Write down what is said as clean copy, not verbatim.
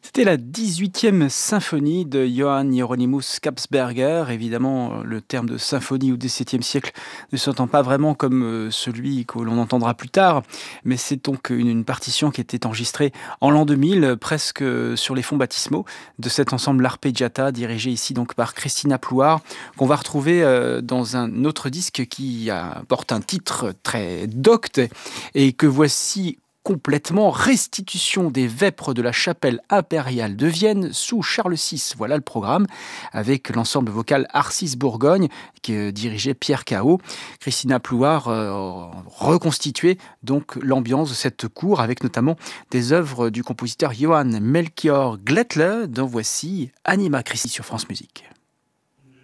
C'était la 18e symphonie de Johann Hieronymus Kapsberger. Évidemment, le terme de symphonie au XVIIe siècle ne s'entend pas vraiment comme celui que l'on entendra plus tard, mais c'est donc une partition qui était enregistrée en l'an 2000, presque sur les fonds baptismaux de cet ensemble L'Arpeggiata, dirigé ici donc par Christina Plouard, qu'on va retrouver dans un autre disque porte un titre très docte et que voici complètement restitution des vêpres de la chapelle impériale de Vienne sous Charles VI. Voilà le programme avec l'ensemble vocal Arcis Bourgogne qui dirigeait Pierre Cao. Christina Plouard reconstituait donc l'ambiance de cette cour avec notamment des œuvres du compositeur Johann Melchior Glättler dont voici Anima Christi sur France Musique.